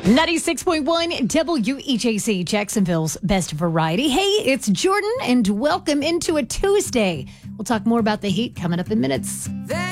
96.1 WEJC, Jacksonville's best variety. Hey, it's Jordan, and welcome into a Tuesday. We'll talk more about the heat coming up in minutes.